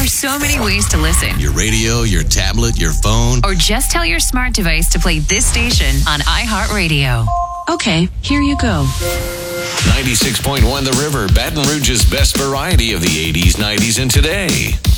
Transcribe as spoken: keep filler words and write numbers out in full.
are so many ways to listen. Your radio, your tablet, your phone. Or just tell your smart device to play this station on iHeartRadio. Okay, here you go. ninety-six point one The River, Baton Rouge's best variety of the eighties, nineties, and today.